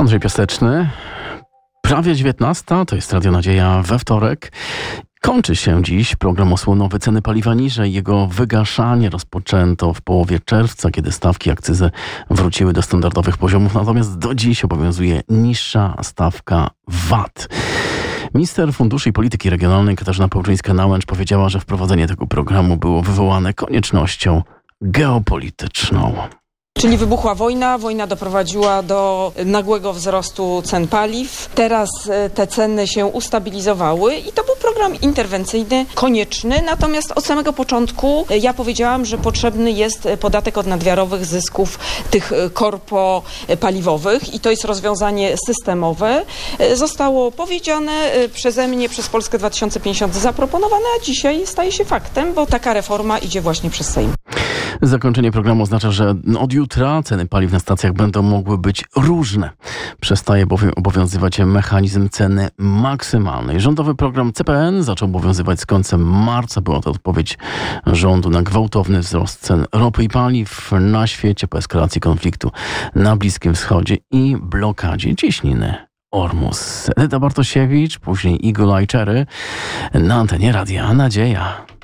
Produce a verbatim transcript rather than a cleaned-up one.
Andrzej Piaseczny. Prawie dziewiętnasta, to jest Radio Nadzieja we wtorek. Kończy się dziś program osłonowy Ceny paliwa niżej. Jego wygaszanie rozpoczęto w połowie czerwca, kiedy stawki akcyzy wróciły do standardowych poziomów, natomiast do dziś obowiązuje niższa stawka V A T. Minister Funduszy i Polityki Regionalnej Katarzyna Pełczyńska-Nałęcz powiedziała, że wprowadzenie tego programu było wywołane koniecznością geopolityczną. Czyli wybuchła wojna, wojna doprowadziła do nagłego wzrostu cen paliw. Teraz te ceny się ustabilizowały i to był program interwencyjny, konieczny. Natomiast od samego początku ja powiedziałam, że potrzebny jest podatek od nadmiarowych zysków tych korpo paliwowych i to jest rozwiązanie systemowe. Zostało powiedziane przeze mnie, przez Polskę dwa tysiące pięćdziesiąt zaproponowane, a dzisiaj staje się faktem, bo taka reforma idzie właśnie przez Sejm. Zakończenie programu oznacza, że od jutra ceny paliw na stacjach będą mogły być różne. Przestaje bowiem obowiązywać mechanizm ceny maksymalnej. Rządowy program C P N zaczął obowiązywać z końcem marca. Była to odpowiedź rządu na gwałtowny wzrost cen ropy i paliw na świecie po eskalacji konfliktu na Bliskim Wschodzie i blokadzie cieśniny Ormus. Edyta Bartosiewicz, później Igor Lajczery na antenie Radia Nadzieja.